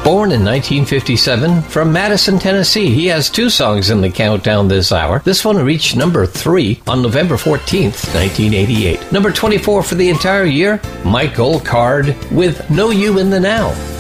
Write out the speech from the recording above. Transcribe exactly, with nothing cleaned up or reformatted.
Born in nineteen fifty-seven from Madison, Tennessee, he has two songs in the countdown this hour. This one reached number three on November fourteenth, nineteen eighty-eight. Number twenty-four for the entire year, Mike Goldcard with Know You in the Now.